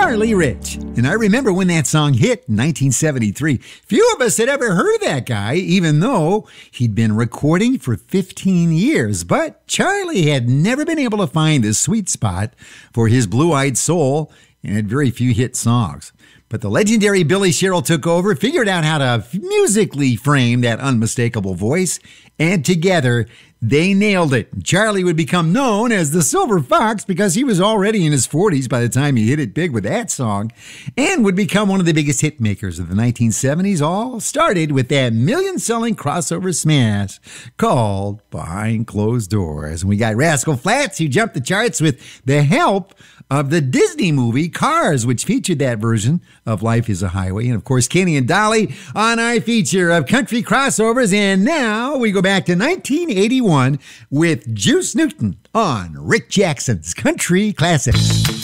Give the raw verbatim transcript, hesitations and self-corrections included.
Charlie Rich. And I remember when that song hit in nineteen seventy-three. Few of us had ever heard of that guy, even though he'd been recording for fifteen years. But Charlie had never been able to find the sweet spot for his blue-eyed soul and had very few hit songs. But the legendary Billy Sherrill took over, figured out how to musically frame that unmistakable voice, and together they nailed it. Charlie would become known as the Silver Fox because he was already in his forties by the time he hit it big with that song, and would become one of the biggest hit makers of the nineteen seventies. All started with that million-selling crossover smash called Behind Closed Doors. And we got Rascal Flatts, who jumped the charts with the help of the Disney movie Cars, which featured that version of Life is a Highway. And of course, Kenny and Dolly on our feature of country crossovers. And now we go back to nineteen eighty-one with Juice Newton on Rick Jackson's Country Classics.